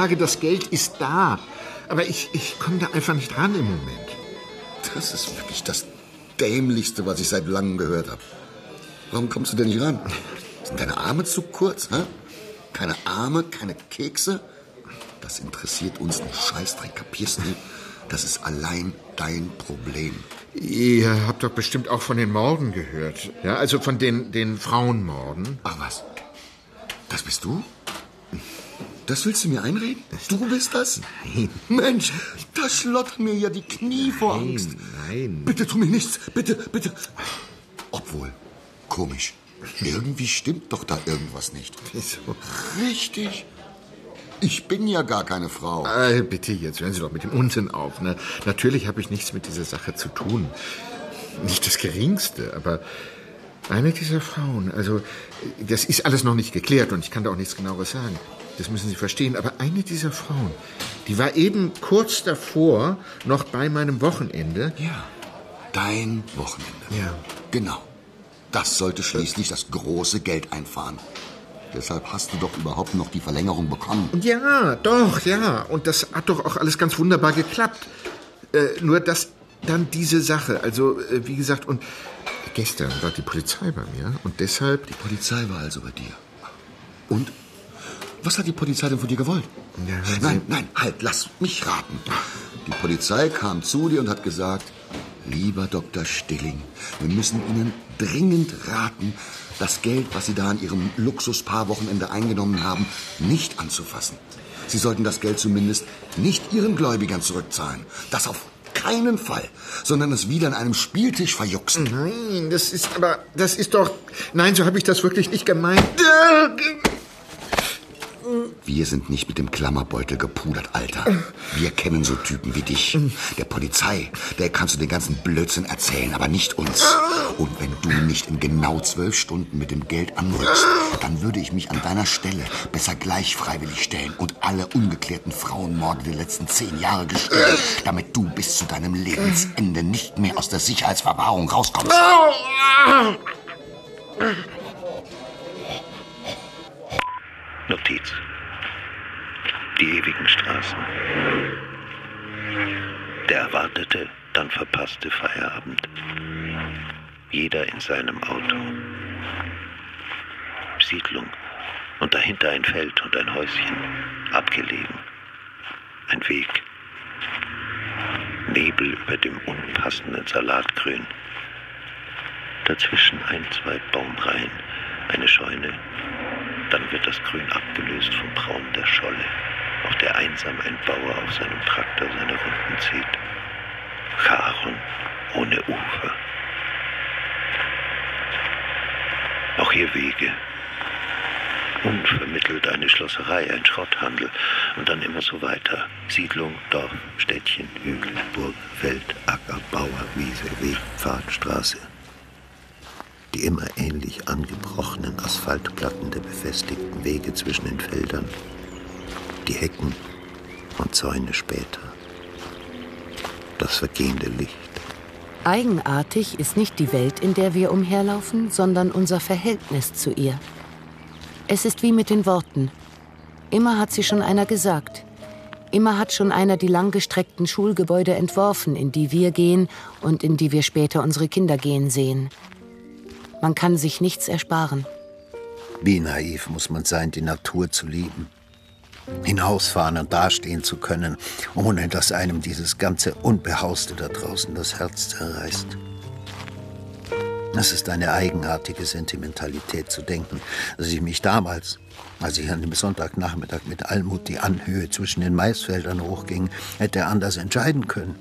sage, das Geld ist da. Aber ich komme da einfach nicht ran im Moment. Das ist wirklich das Dämlichste, was ich seit langem gehört habe. Warum kommst du denn nicht ran? Sind deine Arme zu kurz? Hä? Keine Arme, keine Kekse? Das interessiert uns einen Scheißdreck, kapierst du? Das ist allein dein Problem. Ihr habt doch bestimmt auch von den Morden gehört. Ja, also von den Frauenmorden. Ach was? Das bist du? Das willst du mir einreden? Du bist das? Nein. Mensch, da schlottern mir ja die Knie vor Angst. Nein. Bitte tu mir nichts. Bitte, bitte. Obwohl, komisch. Irgendwie stimmt doch da irgendwas nicht. Wieso? Richtig. Ich bin ja gar keine Frau. Bitte, jetzt hören Sie doch mit dem Unsinn auf. Ne? Natürlich habe ich nichts mit dieser Sache zu tun. Nicht das Geringste, aber eine dieser Frauen, also das ist alles noch nicht geklärt und ich kann da auch nichts Genaueres sagen. Das müssen Sie verstehen. Aber eine dieser Frauen, die war eben kurz davor noch bei meinem Wochenende. Ja, dein Wochenende. Ja. Genau. Das sollte schließlich das große Geld einfahren. Deshalb hast du doch überhaupt noch die Verlängerung bekommen. Ja, doch, ja. Und das hat doch auch alles ganz wunderbar geklappt. Nur dass dann diese Sache, also wie gesagt, und gestern war die Polizei bei mir und deshalb... Die Polizei war also bei dir. Und? Was hat die Polizei denn von dir gewollt? Ja, Nein, halt, lass mich raten. Die Polizei kam zu dir und hat gesagt, lieber Dr. Stilling, wir müssen Ihnen dringend raten, das Geld, was Sie da an Ihrem Luxuspaarwochenende eingenommen haben, nicht anzufassen. Sie sollten das Geld zumindest nicht Ihren Gläubigern zurückzahlen. Das auf keinen Fall, sondern es wieder an einem Spieltisch verjuxen. Nein, das ist doch... Nein, so habe ich das wirklich nicht gemeint. Wir sind nicht mit dem Klammerbeutel gepudert, Alter. Wir kennen so Typen wie dich. Der Polizei, der kannst du den ganzen Blödsinn erzählen, aber nicht uns. Und wenn du nicht in genau 12 Stunden mit dem Geld anrückst, dann würde ich mich an deiner Stelle besser gleich freiwillig stellen und alle ungeklärten Frauenmorde der letzten 10 Jahre gestehen, damit du bis zu deinem Lebensende nicht mehr aus der Sicherheitsverwahrung rauskommst. Notiz. Die ewigen Straßen. Der erwartete, dann verpasste Feierabend. Jeder in seinem Auto. Siedlung. Und dahinter ein Feld und ein Häuschen. Abgelegen. Ein Weg. Nebel über dem unpassenden Salatgrün. Dazwischen 1, 2 Baumreihen. Eine Scheune. Dann wird das Grün abgelöst vom Braun der Scholle, auf der einsam ein Bauer auf seinem Traktor seine Runden zieht. Charon ohne Ufer. Auch hier Wege. Unvermittelt eine Schlosserei, ein Schrotthandel und dann immer so weiter. Siedlung, Dorf, Städtchen, Hügel, Burg, Feld, Acker, Bauer, Wiese, Weg, Pfad, Straße. Die immer ähnlich angebrochenen Asphaltplatten der befestigten Wege zwischen den Feldern, die Hecken und Zäune später. Das vergehende Licht. Eigenartig ist nicht die Welt, in der wir umherlaufen, sondern unser Verhältnis zu ihr. Es ist wie mit den Worten. Immer hat sie schon einer gesagt. Immer hat schon einer die langgestreckten Schulgebäude entworfen, in die wir gehen und in die wir später unsere Kinder gehen sehen. Man kann sich nichts ersparen. Wie naiv muss man sein, die Natur zu lieben. Hinausfahren und dastehen zu können, ohne dass einem dieses ganze Unbehauste da draußen das Herz zerreißt. Es ist eine eigenartige Sentimentalität zu denken, dass ich mich damals, als ich an dem Sonntagnachmittag mit Almut die Anhöhe zwischen den Maisfeldern hochging, hätte anders entscheiden können.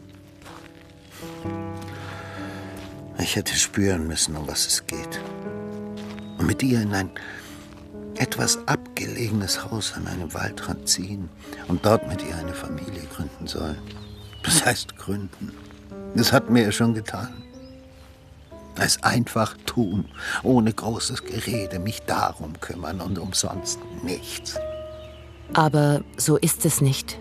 Ich hätte spüren müssen, um was es geht. Und mit ihr in ein etwas abgelegenes Haus an einem Waldrand ziehen und dort mit ihr eine Familie gründen sollen. Das heißt gründen. Das hat mir ja schon getan. Es einfach tun, ohne großes Gerede, mich darum kümmern und umsonst nichts. Aber so ist es nicht.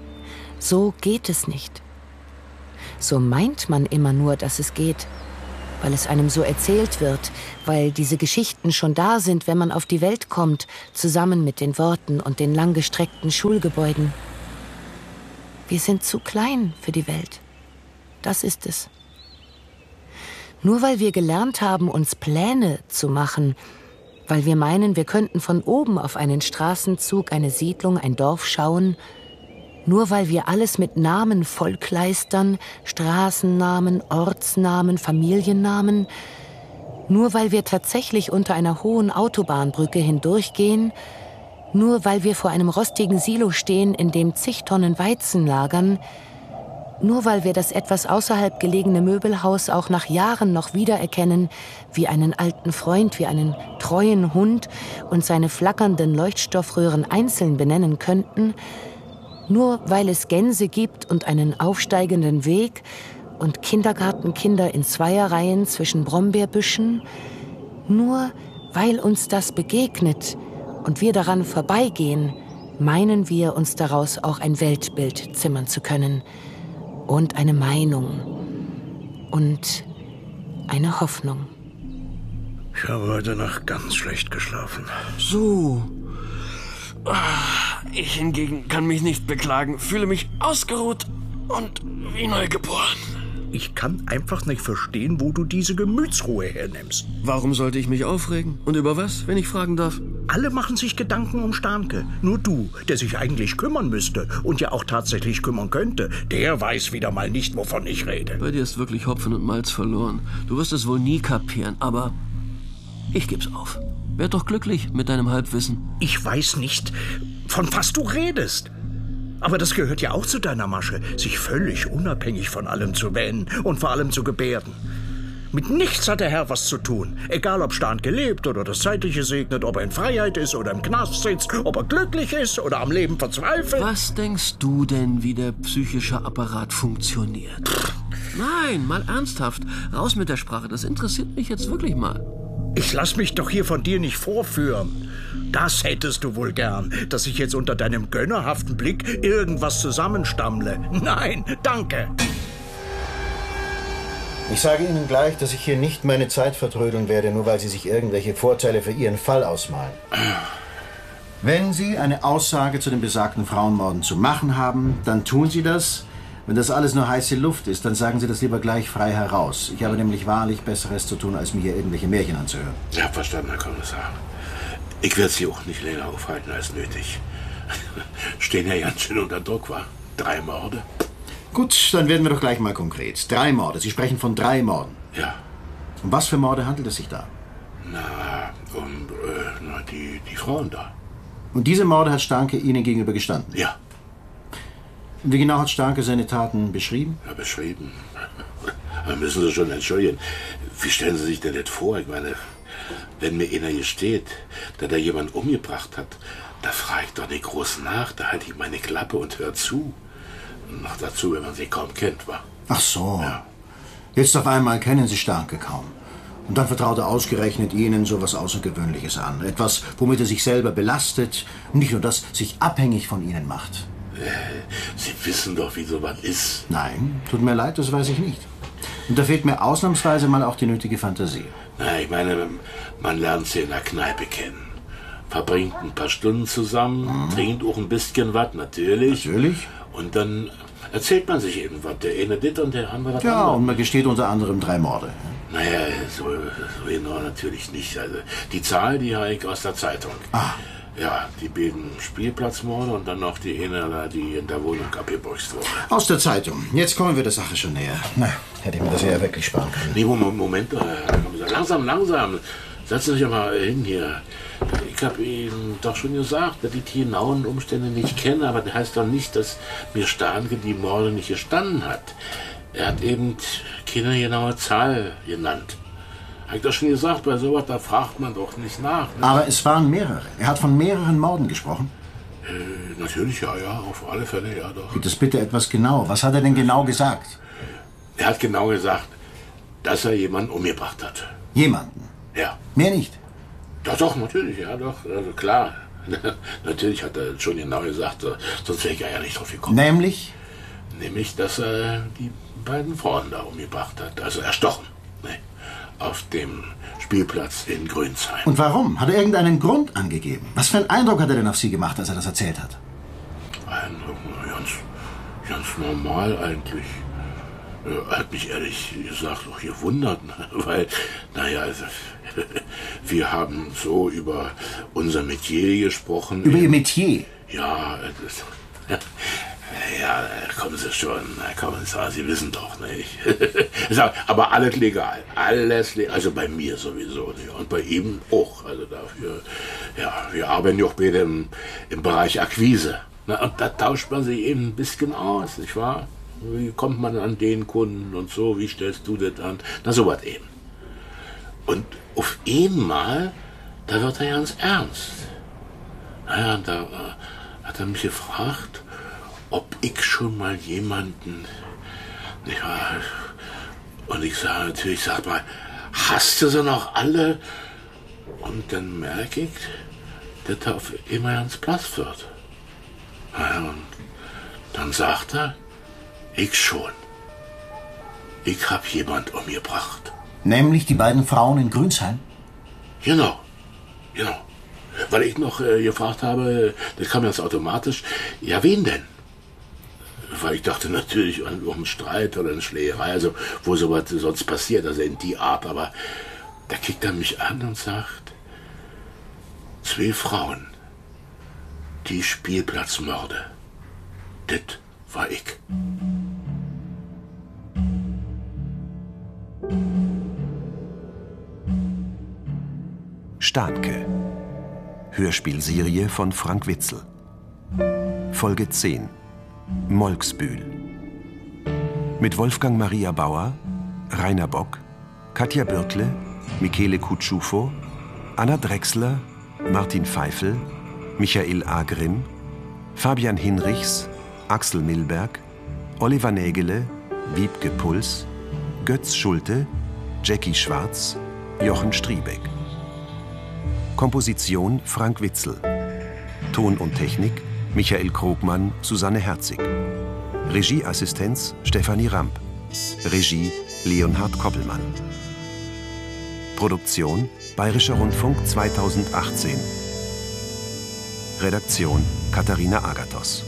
So geht es nicht. So meint man immer nur, dass es geht. weil es einem so erzählt wird, weil diese Geschichten schon da sind, wenn man auf die Welt kommt, zusammen mit den Worten und den langgestreckten Schulgebäuden. Wir sind zu klein für die Welt. Das ist es. Nur weil wir gelernt haben, uns Pläne zu machen, weil wir meinen, wir könnten von oben auf einen Straßenzug, eine Siedlung, ein Dorf schauen, nur weil wir alles mit Namen vollkleistern, Straßennamen, Ortsnamen, Familiennamen, nur weil wir tatsächlich unter einer hohen Autobahnbrücke hindurchgehen, nur weil wir vor einem rostigen Silo stehen, in dem zig Tonnen Weizen lagern, nur weil wir das etwas außerhalb gelegene Möbelhaus auch nach Jahren noch wiedererkennen, wie einen alten Freund, wie einen treuen Hund und seine flackernden Leuchtstoffröhren einzeln benennen könnten, nur weil es Gänse gibt und einen aufsteigenden Weg und Kindergartenkinder in Zweierreihen zwischen Brombeerbüschen, nur weil uns das begegnet und wir daran vorbeigehen, meinen wir, uns daraus auch ein Weltbild zimmern zu können und eine Meinung und eine Hoffnung. Ich habe heute Nacht ganz schlecht geschlafen. So. Ich hingegen kann mich nicht beklagen, fühle mich ausgeruht und wie neugeboren. Ich kann einfach nicht verstehen, wo du diese Gemütsruhe hernimmst. Warum sollte ich mich aufregen? Und über was, wenn ich fragen darf? Alle machen sich Gedanken um Starnke. Nur du, der sich eigentlich kümmern müsste und ja auch tatsächlich kümmern könnte, der weiß wieder mal nicht, wovon ich rede. Bei dir ist wirklich Hopfen und Malz verloren. Du wirst es wohl nie kapieren, aber ich geb's auf. Werd doch glücklich mit deinem Halbwissen. Ich weiß nicht, von was du redest. Aber das gehört ja auch zu deiner Masche, sich völlig unabhängig von allem zu wähnen und vor allem zu gebärden. Mit nichts hat der Herr was zu tun. Egal, ob Starnke lebt oder das Zeitliche segnet, ob er in Freiheit ist oder im Knast sitzt, ob er glücklich ist oder am Leben verzweifelt. Was denkst du denn, wie der psychische Apparat funktioniert? Nein, mal ernsthaft. Raus mit der Sprache, das interessiert mich jetzt wirklich mal. Ich lass mich doch hier von dir nicht vorführen. Das hättest du wohl gern, dass ich jetzt unter deinem gönnerhaften Blick irgendwas zusammenstammle. Nein, danke. Ich sage Ihnen gleich, dass ich hier nicht meine Zeit vertrödeln werde, nur weil Sie sich irgendwelche Vorteile für Ihren Fall ausmalen. Wenn Sie eine Aussage zu den besagten Frauenmorden zu machen haben, dann tun Sie das. Wenn das alles nur heiße Luft ist, dann sagen Sie das lieber gleich frei heraus. Ich habe nämlich wahrlich Besseres zu tun, als mir hier irgendwelche Märchen anzuhören. Ja, verstanden, Herr Kommissar. Ich werde Sie auch nicht länger aufhalten als nötig. Stehen ja ganz schön unter Druck, wa? 3 Morde. Gut, dann werden wir doch gleich mal konkret. 3 Morde. Sie sprechen von 3 Morden. Ja. Um was für Morde handelt es sich da? Na, die Frauen da. Und diese Morde hat Starnke Ihnen gegenüber gestanden? Ja. Und wie genau hat Starnke seine Taten beschrieben? Ja, beschrieben. Da müssen Sie schon entschuldigen. Wie stellen Sie sich denn das vor? Ich meine, wenn mir einer hier steht, der da jemand umgebracht hat, da frage ich doch nicht groß nach. Da halte ich meine Klappe und höre zu. Und noch dazu, wenn man sie kaum kennt, wa? Ach so. Ja. Jetzt auf einmal kennen Sie Starnke kaum. Und dann vertraut er ausgerechnet Ihnen so was Außergewöhnliches an. Etwas, womit er sich selber belastet. Und nicht nur das, sich abhängig von Ihnen macht. Sie wissen doch, wie sowas ist. Nein, tut mir leid, das weiß ich nicht. Und da fehlt mir ausnahmsweise mal auch die nötige Fantasie. Na, ich meine, man lernt sie in der Kneipe kennen. Verbringt ein paar Stunden zusammen, trinkt auch ein bisschen was, natürlich. Natürlich. Und dann erzählt man sich eben was. Der eine dit und der andere was Ja, anderes. und man gesteht unter anderem 3 Morde. Naja, so genau natürlich nicht. Also die Zahl, die habe ich aus der Zeitung. Ah. Ja, die beiden Spielplatzmorde und dann noch die eine, die in der Wohnung abgebüxt wurde. Aus der Zeitung. Jetzt kommen wir der Sache schon näher. Na, hätte ich mir das ja wirklich sparen können. Nee, Moment, langsam. Setzen Sie sich mal hin hier. Ich habe Ihnen doch schon gesagt, dass ich die genauen Umstände nicht kenne, aber das heißt doch nicht, dass mir Starnke die Morde nicht gestanden hat. Er hat eben keine genaue Zahl genannt. Habe ich doch schon gesagt, bei sowas, da fragt man doch nicht nach. Ne? Aber es waren mehrere. Er hat von mehreren Morden gesprochen. Natürlich, ja, auf alle Fälle, ja doch. Gibt es bitte etwas genau? Was hat er denn genau gesagt? Er hat genau gesagt, dass er jemanden umgebracht hat. Jemanden? Ja. Mehr nicht? Doch, natürlich, ja doch, also klar. Natürlich hat er schon genau gesagt, sonst wäre ich ja nicht drauf gekommen. Nämlich? Nämlich, dass er die beiden Frauen da umgebracht hat, also erstochen. Ne? auf dem Spielplatz in Grünsheim. Und warum? Hat er irgendeinen Grund angegeben? Was für einen Eindruck hat er denn auf Sie gemacht, als er das erzählt hat? Ganz normal eigentlich. Hat mich ehrlich gesagt auch gewundert, weil, also, wir haben so über unser Metier gesprochen. Über Ihr Metier? Ja, kommen Sie schon, Sie wissen doch nicht. Aber alles legal, also bei mir sowieso nicht. Und bei ihm auch, also dafür, wir arbeiten ja auch beide im Bereich Akquise. Und da tauscht man sich eben ein bisschen aus, nicht wahr? Wie kommt man an den Kunden und so, wie stellst du das an? Na, sowas eben. Und auf einmal, da wird er ganz ernst. Und da hat er mich gefragt, ob ich schon mal jemanden, nicht wahr? Und ich sage natürlich, sag mal, hast du sie noch alle? Und dann merke ich, dass er auf einmal ganz blass wird. Und dann sagt er, ich schon. Ich hab jemand umgebracht. Nämlich die beiden Frauen in Grünsheim? Genau. Weil ich noch gefragt habe, das kam ganz automatisch, ja, wen denn? Weil ich dachte natürlich um einen Streit oder eine Schlägerei, also wo sowas sonst passiert, also in die Art. Aber da kickt er mich an und sagt, 2 Frauen, die Spielplatzmorde, das war ich. Stahnke. Hörspielserie von Frank Witzel. Folge 10. Molksbühl. Mit Wolfgang Maria Bauer, Rainer Bock, Katja Bürkle, Michele Kutschufo, Anna Drechsler, Martin Pfeifel, Michael A. Grimm, Fabian Hinrichs, Axel Milberg, Oliver Nägele, Wiebke Puls, Götz Schulte, Jackie Schwarz, Jochen Striebeck. Komposition Frank Witzel. Ton und Technik Michael Krogmann, Susanne Herzig. Regieassistenz Stefanie Ramp. Regie Leonhard Koppelmann. Produktion Bayerischer Rundfunk 2018. Redaktion Katharina Agathos.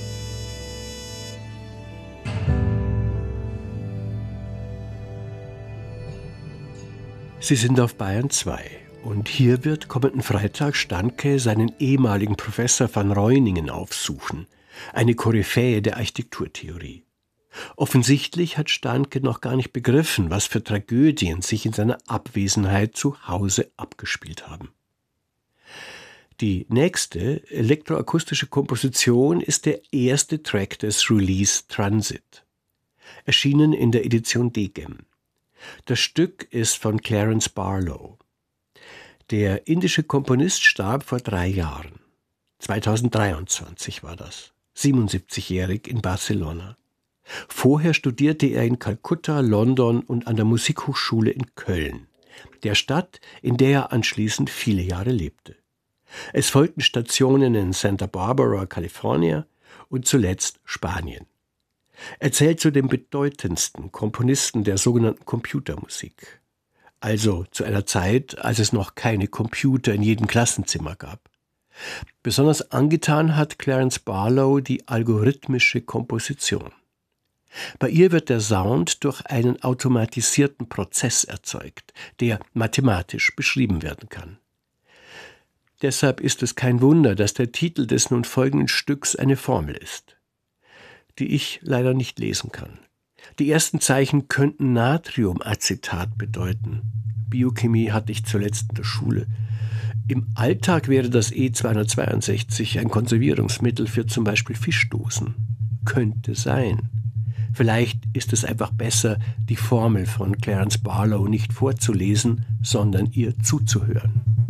Sie sind auf Bayern 2 und hier wird kommenden Freitag Stahnke seinen ehemaligen Professor van Reuningen aufsuchen, eine Koryphäe der Architekturtheorie. Offensichtlich hat Stahnke noch gar nicht begriffen, was für Tragödien sich in seiner Abwesenheit zu Hause abgespielt haben. Die nächste elektroakustische Komposition ist der erste Track des Release Transit, erschienen in der Edition Degem. Das Stück ist von Clarence Barlow. Der indische Komponist starb vor 3 Jahren. 2023 war das. 77-jährig in Barcelona. Vorher studierte er in Kalkutta, London und an der Musikhochschule in Köln, der Stadt, in der er anschließend viele Jahre lebte. Es folgten Stationen in Santa Barbara, Kalifornien und zuletzt Spanien. Er zählt zu den bedeutendsten Komponisten der sogenannten Computermusik. Also zu einer Zeit, als es noch keine Computer in jedem Klassenzimmer gab. Besonders angetan hat Clarence Barlow die algorithmische Komposition. Bei ihr wird der Sound durch einen automatisierten Prozess erzeugt, der mathematisch beschrieben werden kann. Deshalb ist es kein Wunder, dass der Titel des nun folgenden Stücks eine Formel ist, die ich leider nicht lesen kann. Die ersten Zeichen könnten Natriumacetat bedeuten. Biochemie hatte ich zuletzt in der Schule. Im Alltag wäre das E262 ein Konservierungsmittel für zum Beispiel Fischdosen. Könnte sein. Vielleicht ist es einfach besser, die Formel von Clarence Barlow nicht vorzulesen, sondern ihr zuzuhören.